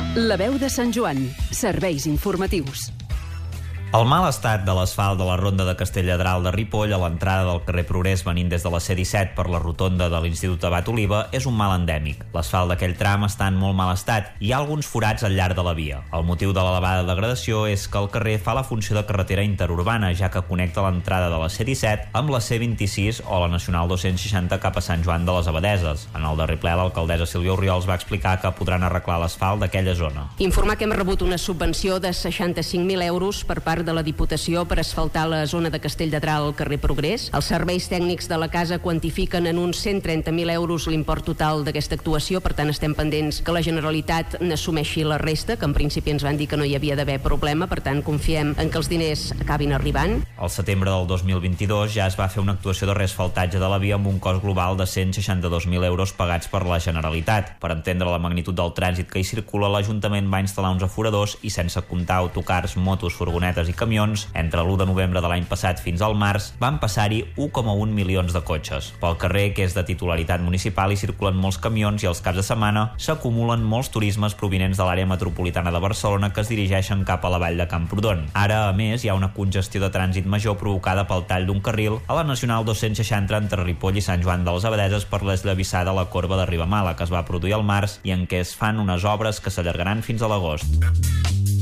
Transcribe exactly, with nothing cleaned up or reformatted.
La veu de Sant Joan. Serveis informatius. El mal estat de l'asfalt de la ronda de Castelladral de Ripoll a l'entrada del carrer Progrés venint des de la C disset per la rotonda de l'Institut Abat Oliva és un mal endèmic. L'asfalt d'aquell tram està en molt mal estat i hi ha alguns forats al llarg de la via. El motiu de l'elevada degradació és que el carrer fa la funció de carretera interurbana, ja que connecta l'entrada de la C disset amb la C vint-i-sis o la Nacional dos-cents seixanta cap a Sant Joan de les Abadeses. En el darrer ple, l'alcaldessa Sílvia Orriols va explicar que podran arreglar l'asfalt d'aquella zona. Informar que hem rebut una subvenció de seixanta-cinc mil euros per part de la Diputació per asfaltar la zona de Castelldedral al carrer Progrés. Els serveis tècnics de la casa quantifiquen en uns cent trenta mil euros l'import total d'aquesta actuació, per tant estem pendents que la Generalitat n'assumeixi la resta, que en principi ens van dir que no hi havia d'haver problema, per tant confiem en que els diners acabin arribant. Al setembre del dos mil vint-i-dos ja es va fer una actuació de reasfaltatge de la via amb un cost global de cent seixanta-dos mil euros pagats per la Generalitat. Per entendre la magnitud del trànsit que hi circula, l'Ajuntament va instal·lar uns aforadors i, sense comptar autocars, motos, furgonetes i camions, entre l'u de novembre de l'any passat fins al març, van passar-hi u coma un milions de cotxes. Pel carrer, que és de titularitat municipal, hi circulen molts camions i els caps de setmana s'acumulen molts turismes provinents de l'àrea metropolitana de Barcelona que es dirigeixen cap a la vall de Camprodon. Ara, a més, hi ha una congestió de trànsit major provocada pel tall d'un carril a la Nacional dos-cents seixanta entre Ripoll i Sant Joan de les Abadeses per l'esllavissada a la corba de Ribamala, que es va produir al març i en què es fan unes obres que s'allargaran fins a l'agost.